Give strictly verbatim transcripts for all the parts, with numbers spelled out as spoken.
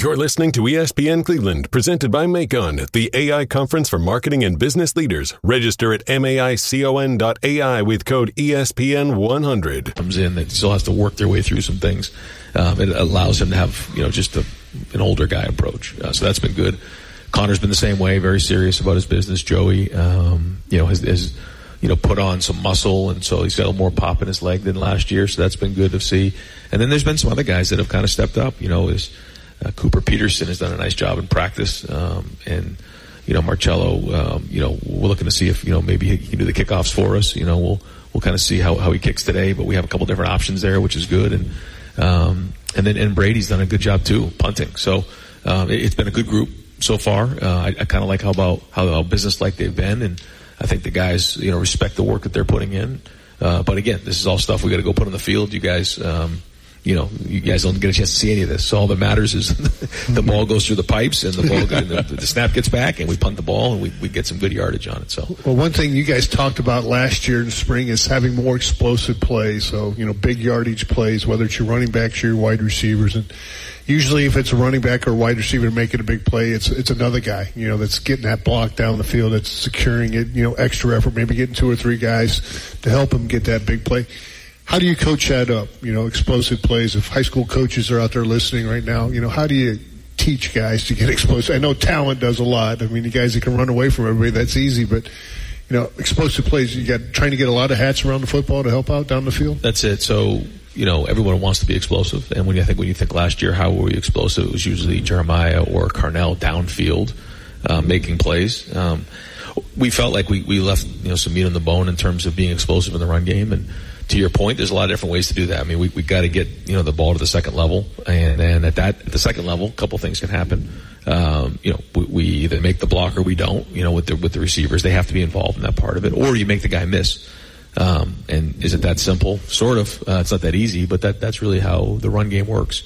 You're listening to E S P N Cleveland, presented by Macon, the A I conference for marketing and business leaders. Register at maicon dot A I with code E S P N one hundred. Comes in that still has to work their way through some things. Um, it allows him to have, you know, just a, an older guy approach. Uh, so that's been good. Connor's been the same way, very serious about his business. Joey, um, you know, has, has, you know, put on some muscle, and so he's got a little more pop in his leg than last year. So that's been good to see. And then there's been some other guys that have kind of stepped up. You know, is Uh, Cooper Peterson has done a nice job in practice, um, and you know Marcello. Um, you know, we're looking to see if you know maybe he can do the kickoffs for us. You know, we'll we'll kind of see how, how he kicks today, but we have a couple different options there, which is good. And um, and then and Brady's done a good job too, punting. So um, it, it's been a good group so far. Uh, I, I kind of like how about how, how business-like they've been, and I think the guys you know respect the work that they're putting in. Uh, but again, this is all stuff we got to go put on the field. You guys. Um, You know, you guys don't get a chance to see any of this. So all that matters is the ball goes through the pipes, and the ball, the, the snap gets back, and we punt the ball, and we, we get some good yardage on it. So, well, one thing you guys talked about last year in the spring is having more explosive plays. So, you know, big yardage plays, whether it's your running backs or your wide receivers. And usually, if it's a running back or a wide receiver making a big play, it's it's another guy, you know, that's getting that block down the field, that's securing it. You know, extra effort, maybe getting two or three guys to help him get that big play. How do you coach that up? You know, explosive plays. If high school coaches are out there listening right now, you know, how do you teach guys to get explosive? I know talent does a lot. I mean, the guys that can run away from everybody, that's easy. But, you know, explosive plays, you got trying to get a lot of hats around the football to help out down the field? That's it. So, you know, everyone wants to be explosive. And when you think, when you think last year, how were we explosive? It was usually Jeremiah or Carnell downfield uh, making plays. Um, we felt like we, we left, you know, some meat on the bone in terms of being explosive in the run game. And to your point, there's a lot of different ways to do that. I mean, we we got to get you know the ball to the second level, and and at that at the second level, a couple things can happen. Um, you know, we, we either make the block or we don't. You know, with the with the receivers, they have to be involved in that part of it, or you make the guy miss. Um, and is it that simple? Sort of. Uh, it's not that easy, but that that's really how the run game works.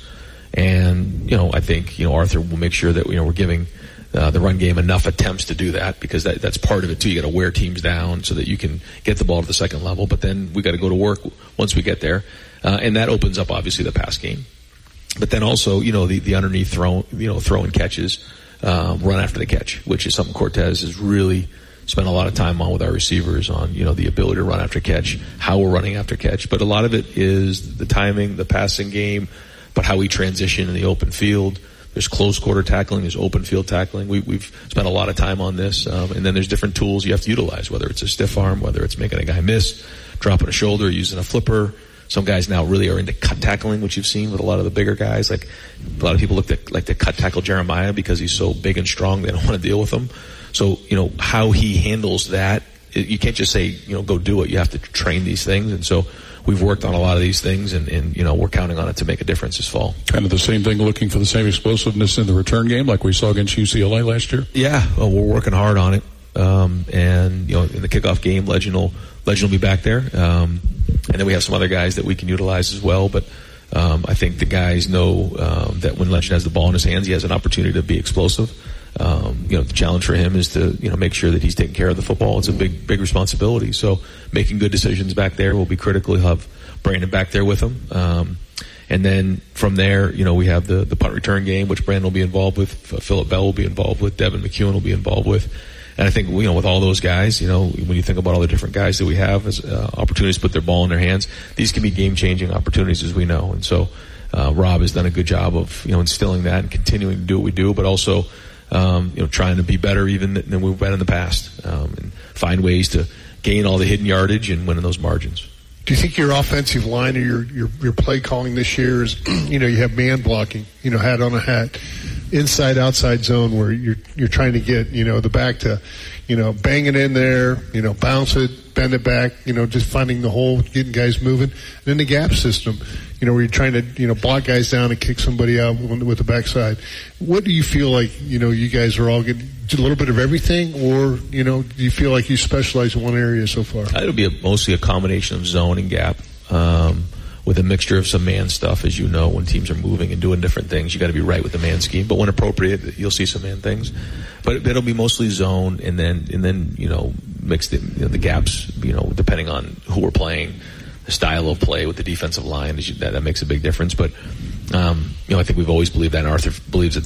And you know, I think you know Arthur will make sure that you know we're giving Uh, the run game enough attempts to do that, because that, that's part of it too. You got to wear teams down so that you can get the ball to the second level, but then we got to go to work once we get there, uh, and that opens up obviously the pass game. But then also, you know, the, the underneath throw, you know, throw and catches, um, run after the catch, which is something Cortez has really spent a lot of time on with our receivers on, you know, the ability to run after catch, how we're running after catch. But a lot of it is the timing, the passing game, but how we transition in the open field. There's close quarter tackling. There's open field tackling. We, we've spent a lot of time on this. Um, and then there's different tools you have to utilize, whether it's a stiff arm, whether it's making a guy miss, dropping a shoulder, using a flipper. Some guys now really are into cut tackling, which you've seen with a lot of the bigger guys. Like a lot of people look at, like to cut tackle Jeremiah because he's so big and strong. They don't want to deal with him. So, you know, how he handles that, you can't just say, you know, go do it. You have to train these things. And so we've worked on a lot of these things, and, and, you know, we're counting on it to make a difference this fall. Kind of the same thing, looking for the same explosiveness in the return game like we saw against U C L A last year? Yeah, well, we're working hard on it. Um, and, you know, in the kickoff game, Legend will, Legend will be back there. Um, and then we have some other guys that we can utilize as well. But um, I think the guys know um, that when Legend has the ball in his hands, he has an opportunity to be explosive. Um, you know, the challenge for him is to, you know, make sure that he's taking care of the football. It's a big, big responsibility. So making good decisions back there will be critical. He'll have Brandon back there with him. Um, and then from there, you know, we have the, the punt return game, which Brandon will be involved with. Phillip Bell will be involved with. Devin McEwen will be involved with. And I think, you know, with all those guys, you know, when you think about all the different guys that we have as uh, opportunities to put their ball in their hands, these can be game-changing opportunities, as we know. And so uh, Rob has done a good job of, you know, instilling that and continuing to do what we do, but also Um, you know, trying to be better even than we've been in the past, um, and find ways to gain all the hidden yardage and win in those margins. Do you think your offensive line or your, your, your play calling this year is, you know, you have man blocking, you know, hat on a hat, inside, outside zone where you're, you're trying to get, you know, the back to, you know, bang it in there, you know, bounce it, bend it back, you know, just finding the hole, getting guys moving. And then the gap system, you know, where you're trying to, you know, block guys down and kick somebody out with the backside. What do you feel like, you know, you guys are all getting a little bit of everything, or, you know, do you feel like you specialize in one area so far? It'll be a, mostly a combination of zone and gap, um, with a mixture of some man stuff. As you know, when teams are moving and doing different things, you got to be right with the man scheme. But when appropriate, you'll see some man things. But it'll be mostly zone, and then and then you know, mixed in, you know, the gaps. You know, depending on who we're playing, the style of play with the defensive line, that that makes a big difference. But um, you know, I think we've always believed that, and Arthur believes it